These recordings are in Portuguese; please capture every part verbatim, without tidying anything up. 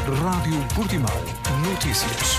Rádio Portimão. Notícias.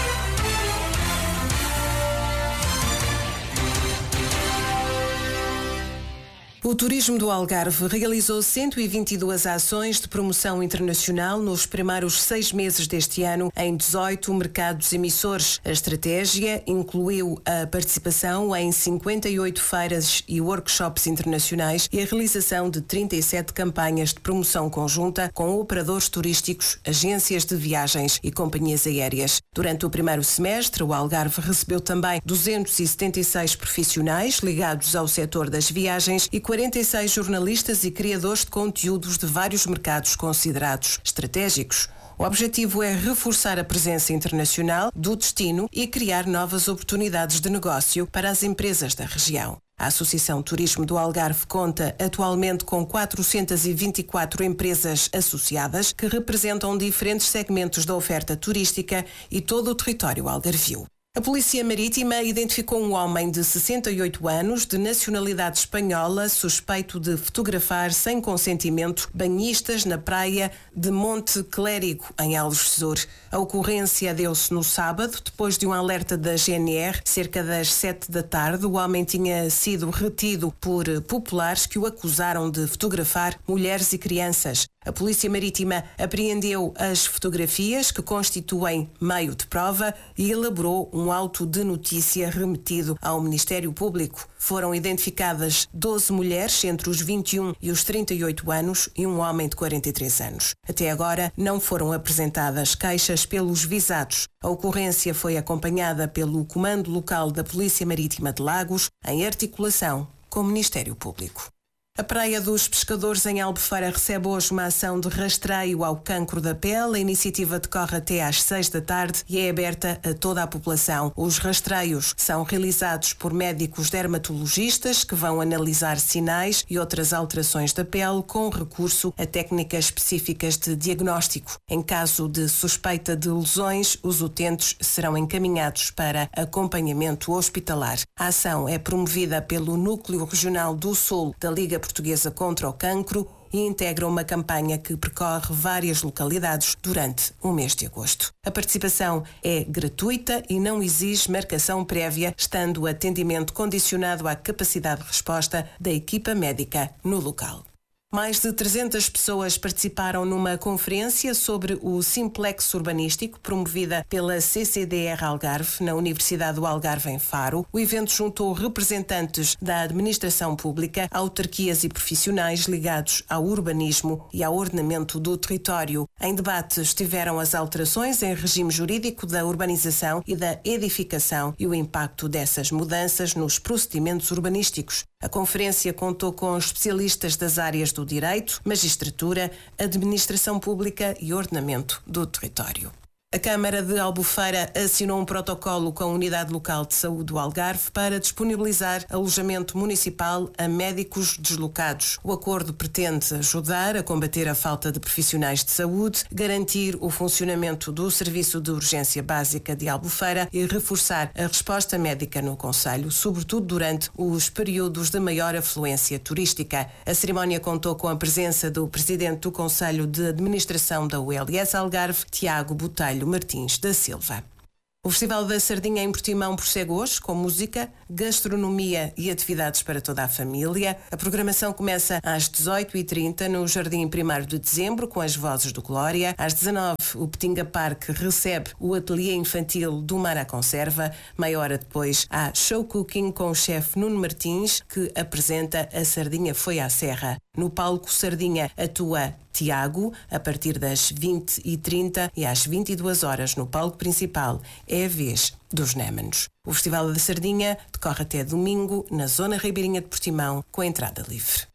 O Turismo do Algarve realizou cento e vinte e duas ações de promoção internacional nos primeiros seis meses deste ano em dezoito mercados emissores. A estratégia incluiu a participação em cinquenta e oito feiras e workshops internacionais e a realização de trinta e sete campanhas de promoção conjunta com operadores turísticos, agências de viagens e companhias aéreas. Durante o primeiro semestre, o Algarve recebeu também duzentos e setenta e seis profissionais ligados ao setor das viagens e quarenta e seis jornalistas e criadores de conteúdos de vários mercados considerados estratégicos. O objetivo é reforçar a presença internacional do destino e criar novas oportunidades de negócio para as empresas da região. A Associação Turismo do Algarve conta atualmente com quatrocentas e vinte e quatro empresas associadas que representam diferentes segmentos da oferta turística e todo o território algarvio. A Polícia Marítima identificou um homem de sessenta e oito anos, de nacionalidade espanhola, suspeito de fotografar sem consentimento banhistas na praia de Monte Clérigo, em Algesur. A ocorrência deu-se no sábado, depois de um alerta da G N R, cerca das sete da tarde. O homem tinha sido retido por populares que o acusaram de fotografar mulheres e crianças. A Polícia Marítima apreendeu as fotografias, que constituem meio de prova, e elaborou um auto de notícia remetido ao Ministério Público. Foram identificadas doze mulheres entre os vinte e um e os trinta e oito anos e um homem de quarenta e três anos. Até agora, não foram apresentadas queixas pelos visados. A ocorrência foi acompanhada pelo Comando Local da Polícia Marítima de Lagos, em articulação com o Ministério Público. A Praia dos Pescadores em Albufeira recebe hoje uma ação de rastreio ao cancro da pele. A iniciativa decorre até às seis da tarde e é aberta a toda a população. Os rastreios são realizados por médicos dermatologistas que vão analisar sinais e outras alterações da pele com recurso a técnicas específicas de diagnóstico. Em caso de suspeita de lesões, os utentes serão encaminhados para acompanhamento hospitalar. A ação é promovida pelo Núcleo Regional do Sul da Liga Portuguesa contra o Cancro e integra uma campanha que percorre várias localidades durante o mês de agosto. A participação é gratuita e não exige marcação prévia, estando o atendimento condicionado à capacidade de resposta da equipa médica no local. Mais de trezentas pessoas participaram numa conferência sobre o Simplex Urbanístico, promovida pela C C D R Algarve, na Universidade do Algarve, em Faro. O evento juntou representantes da administração pública, autarquias e profissionais ligados ao urbanismo e ao ordenamento do território. Em debate estiveram as alterações em regime jurídico da urbanização e da edificação e o impacto dessas mudanças nos procedimentos urbanísticos. A conferência contou com especialistas das áreas do direito, magistratura, administração pública e ordenamento do território. A Câmara de Albufeira assinou um protocolo com a Unidade Local de Saúde do Algarve para disponibilizar alojamento municipal a médicos deslocados. O acordo pretende ajudar a combater a falta de profissionais de saúde, garantir o funcionamento do Serviço de Urgência Básica de Albufeira e reforçar a resposta médica no concelho, sobretudo durante os períodos de maior afluência turística. A cerimónia contou com a presença do Presidente do Conselho de Administração da U L S Algarve, Tiago Botelho Martins da Silva. O Festival da Sardinha em Portimão prossegue hoje com música, gastronomia e atividades para toda a família. A programação começa às dezoito e trinta no Jardim primeiro de Dezembro com as Vozes do Glória. Às dezanove, o Petinga Park recebe o ateliê infantil do Mar à Conserva. Meia hora depois, há show cooking com o chefe Nuno Martins, que apresenta A Sardinha Foi à Serra. No palco Sardinha atua Tiago, a partir das vinte e trinta e às vinte e duas horas no palco principal é a vez dos Némanos. O Festival da Sardinha decorre até domingo na Zona Ribeirinha de Portimão, com entrada livre.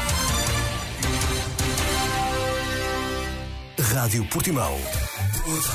Rádio Portimão.